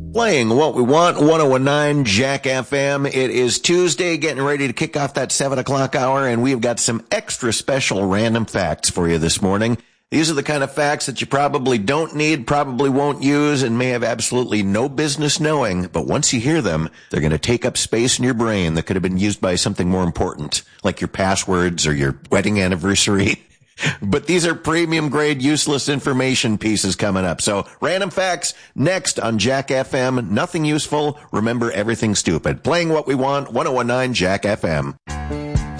Playing what we want, 1019 Jack FM. It is Tuesday, getting ready to kick off that 7 o'clock hour, and we've got some extra special random facts for you this morning. These are the kind of facts that you probably don't need, probably won't use, and may have absolutely no business knowing, but once you hear them, they're going to take up space in your brain that could have been used by something more important, like your passwords or your wedding anniversary. But these are premium grade useless information pieces coming up. So random facts next on Jack FM. Nothing useful. Remember everything stupid. Playing what we want. 1019 Jack FM.